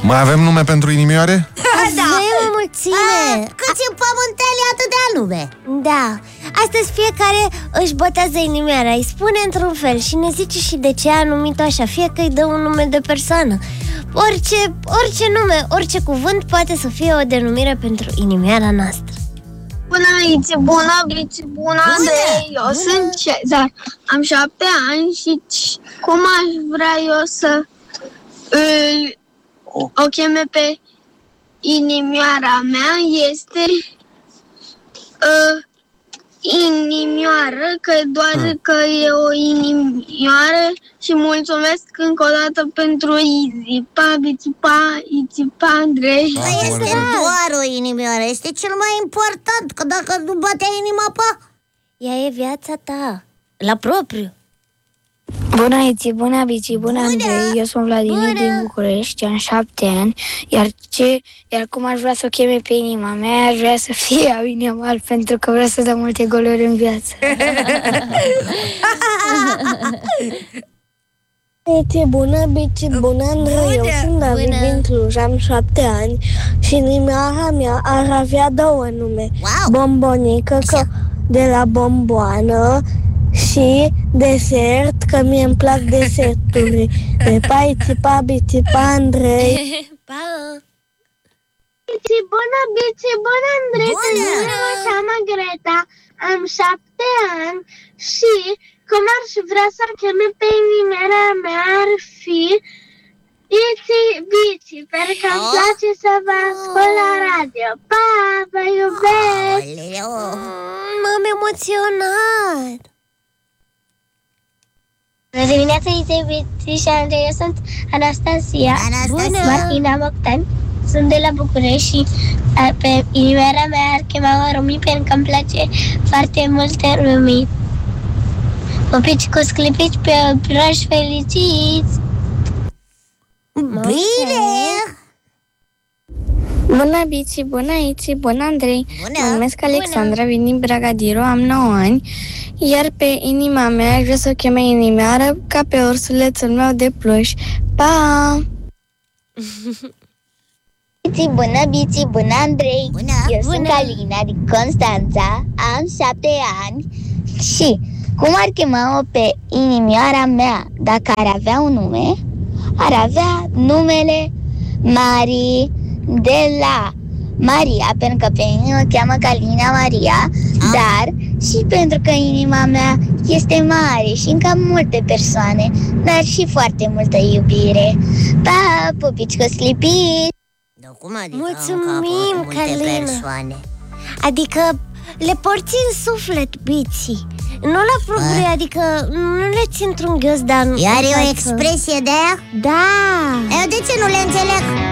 Mai avem nume pentru inimioare? Avem o mulțime. Câți împământeli atâtea nume. Da, astăzi fiecare își botează inimioara, îi spune într-un fel și ne zice și de ce a numit așa. Fie că îi dă un nume de persoană. Orice nume, orice cuvânt poate să fie o denumire pentru inimioara noastră. Bună, Iți, bună, Bici, bună, Andrei, eu sunt Cezar, am 7 ani și cum aș vrea eu să o cheme pe inimioara mea este inimioară, că doar că e o inimioară și mulțumesc încă o dată pentru Izi, pa, Bici, pa, Iți, pa, Andrei. Este doar o inimioară, este cel mai important, că dacă nu batea inima, Ea e viața ta, la propriu. Bună, Iți, bună, Bici, bună, Andrei. Eu sunt Vladimir din București, am 7 ani. Iar cum aș vrea să o cheme pe inima mea, aș vrea să fie Abiniamal, pentru că vreau să dau multe goluri în viață. Iți, bună, Bici, bună, Andrei. Eu sunt David din Cluj, am 7 ani și inimioara mea ar avea 2 nume. Bombonică, că de la bomboană, și desert, că mie îmi plac deserturi. Pa, Iți, pa, Bici, pa, Andrei. Pa! Bici, bună, Bici, bună, Andrei. Mă cheamă Greta, am 7 ani și cum aș vrea să-l cheme pe inimioara mea ar fi Iți, Bici, pentru că îmi place să vă ascult la radio. Pa, vă iubesc! M-am emoționat. Bună dimineața, Iți și Andrei, eu sunt Anastasia. Martina Bogdan. Sunt de la București și pe inimioara mea ar chema Rumi, pentru că îmi place foarte mult Rumi. Popici cu sclipici pe obrași fericiți. Bine! Bună, Bici, bună, Iți, bună, Andrei. Mă numesc Alexandra, vin din Bragadiru, am 9 ani. Iar pe inima mea aș vrea să o cheme inimioară ca pe ursulețul meu de pluș. Pa! Bici, bună, Bici, bună, Andrei. Eu sunt Alina din Constanța, am 7 ani și cum ar chema-o pe inimioara mea dacă ar avea un nume, ar avea numele Mari, de la Maria, pentru că pe mine mă cheamă Calina Maria, dar și pentru că inima mea este mare și încă multe persoane, dar și foarte multă iubire. Pa, pupici cu sclipici! Mulțumim, Calina. Adică le porți în suflet, Bici. Nu la propriu, adică nu le ții într-un ghiozdan. Iar e o expresie de aia? Da. Eu de ce nu le înțeleg?